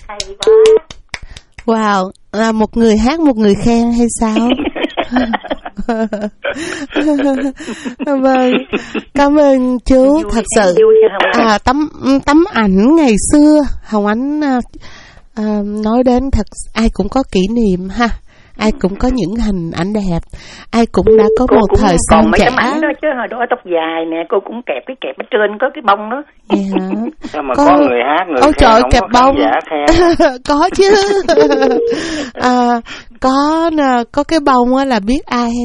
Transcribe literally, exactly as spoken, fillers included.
Hay quá. Wow, là một người hát một người khen hay sao? Vâng, cảm ơn chú. Vui, thật sự à, tấm tấm ảnh ngày xưa Hồng Ánh à, à, nói đến thật ai cũng có kỷ niệm ha, ai cũng có những hình ảnh đẹp, ai cũng đã có cô một cũng thời còn son mấy trẻ. tấm ảnh đó chứ, hồi đó tóc dài nè, cô cũng kẹp cái kẹp ở trên có cái bông đó. Yeah. Sao mà có, có người hát người ôi khen, trời, không kẹp có bông. khán giả khen. Có chứ. À, có có cái bông á là biết ai